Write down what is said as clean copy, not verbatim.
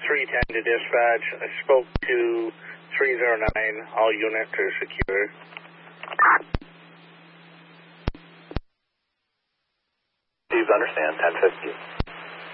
310 to dispatch. I spoke to 309. All units are secure. Please understand, 1050.